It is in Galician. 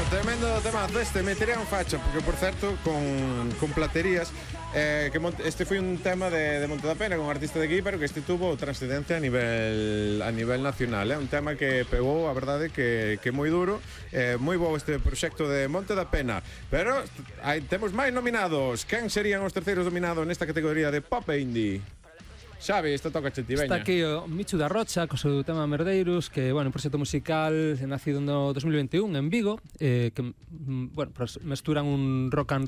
tremendo temazo este, metería un facha, porque por certo, con platerías, este foi un tema de Monte da Pena, con un artista de aquí, pero que este tuvo trascendencia a nivel nacional, un tema que pegou, a verdade, que moi duro, moi bo este proxecto de Monte da Pena, pero temos máis nominados. Quen serían os terceiros nominados nesta categoría de pop e indie? Xavi, esta toca che ti, veña. Está aquí o Michu da Rocha co seu tema Merdeiros, que, bueno, un proxecto musical nacido no 2021 en Vigo, que, bueno, mesturan un rock and